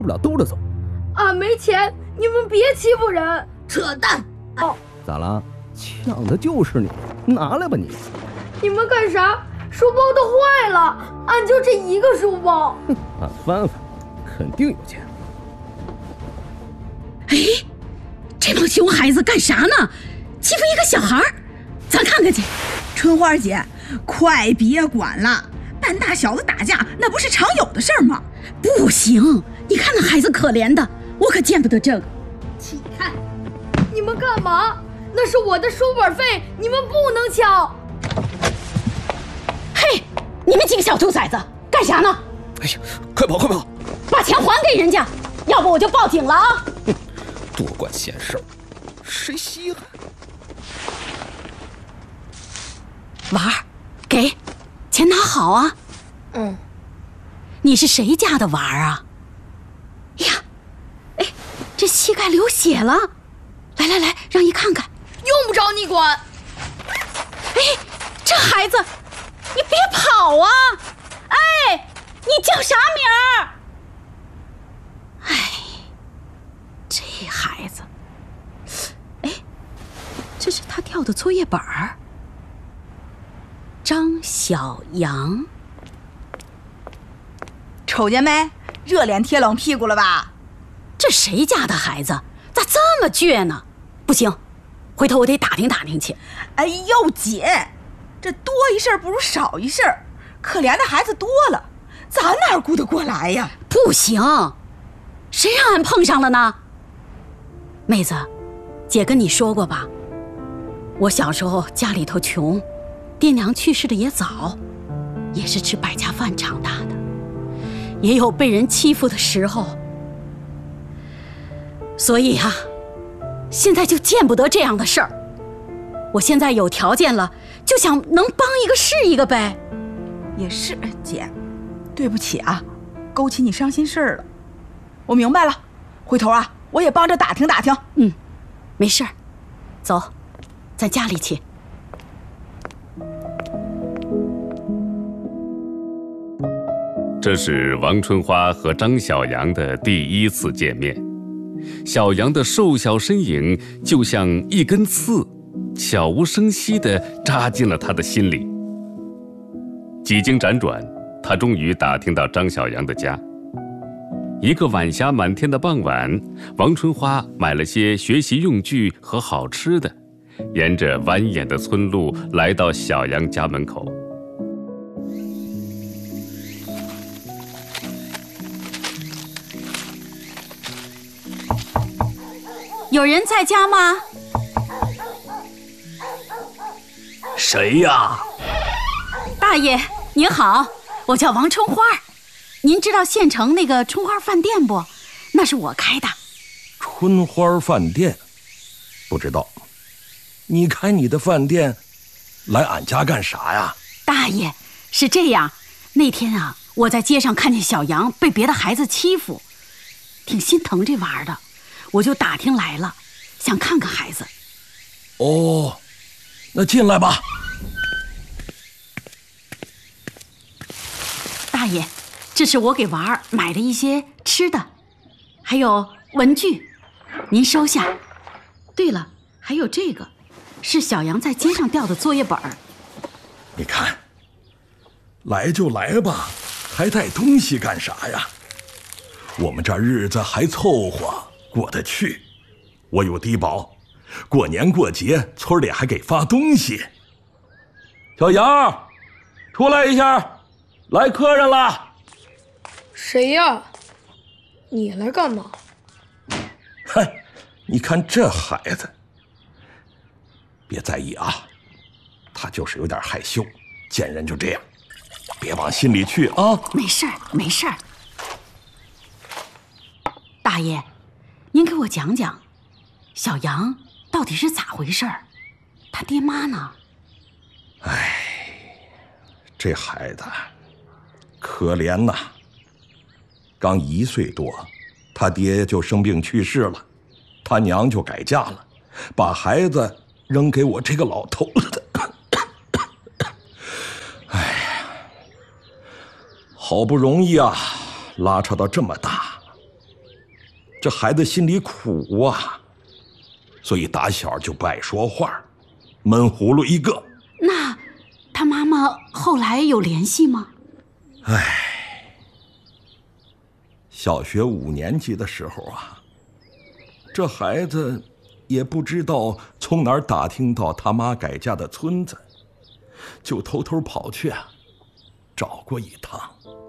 不了兜着走。 俺没钱，你们别欺负人！ 扯淡！ 哦， 咋了？抢的就是你，拿来吧你！ 你们干啥？书包都坏了，俺就这一个书包。 俺翻翻，肯定有钱。 哎，这帮熊孩子干啥呢？欺负一个小孩，咱看看去。 春花姐，快别管了，半大小子打架那不是常有的事儿吗？ 不行，你看那孩子可怜的，我可见不得这个。起开！ 你们干嘛？那是我的书本费，你们不能抢。 嘿，你们几个小兔崽子干啥呢？ 哎呀，快跑快跑！ 把钱还给人家，要不我就报警了啊！ 多管闲事儿，谁稀罕？ 娃儿，给，钱拿好啊。 嗯。 你是谁家的娃儿啊？哎呀，哎，这膝盖流血了。来来来，让姨看看。 用不着你管。 哎，这孩子，你别跑啊！哎，你叫啥名儿？哎，这孩子，哎，这是他掉的作业本儿。张小阳， 瞅见没？热脸贴冷屁股了吧？ 这谁家的孩子咋这么倔呢？不行，回头我得打听打听去。 哎呦姐，这多一事不如少一事，可怜的孩子多了，咱哪顾得过来呀？ 不行，谁让俺碰上了呢？妹子，姐跟你说过吧，我小时候家里头穷，爹娘去世的也早，也是吃百家饭长大的，也有被人欺负的时候，所以啊，现在就见不得这样的事儿。我现在有条件了，就想能帮一个是一个呗。 也是，姐，对不起啊，勾起你伤心事儿了。我明白了，回头啊，我也帮着打听打听。 嗯，没事儿，走，咱家里去。 这是王春花和张小阳的第一次见面。小阳的瘦小身影就像一根刺，悄无声息地扎进了他的心里。几经辗转，他终于打听到张小阳的家。一个晚霞满天的傍晚，王春花买了些学习用具和好吃的，沿着蜿蜒的村路来到小阳家门口。 有人在家吗？ 谁呀？ 大爷您好，我叫王春花，您知道县城那个春花饭店不？那是我开的。 春花饭店？不知道。你开你的饭店来俺家干啥呀？ 大爷，是这样，那天啊，我在街上看见小杨被别的孩子欺负，挺心疼这娃儿的，我就打听来了，想看看孩子。 哦，那进来吧。 大爷，这是我给娃儿买的一些吃的，还有文具，您收下。对了，还有这个，是小杨在街上掉的作业本。 你看，来就来吧，还带东西干啥呀？我们这日子还凑合过得去，我有低保，过年过节村里还给发东西。小杨，出来一下，来客人了。 谁呀？你来干嘛？ 嗨，你看这孩子，别在意啊，他就是有点害羞，见人就这样，别往心里去啊。 没事儿，没事儿。大爷，您给我讲讲，小杨到底是咋回事儿？他爹妈呢？ 哎，这孩子可怜呐，刚1岁多，他爹就生病去世了，他娘就改嫁了，把孩子扔给我这个老头子。哎呀，好不容易啊，拉扯到这么大， 这孩子心里苦啊，所以打小就不爱说话，闷葫芦一个。 那他妈妈后来有联系吗？ 小学5年级的时候啊，这孩子也不知道从哪儿打听到他妈改嫁的村子，就偷偷跑去找过一趟。